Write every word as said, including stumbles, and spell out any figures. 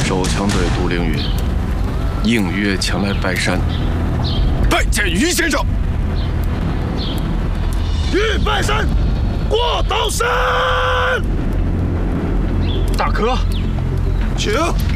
守强队杜凌云应约前来拜山，拜见于先生。 欲拜山，过刀山。 大哥， 请。